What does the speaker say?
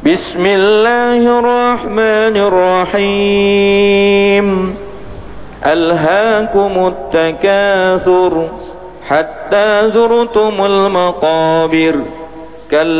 بسم الله الرحمن الرحيم ألهاكم التكاثر حتى زرتم المقابر كلا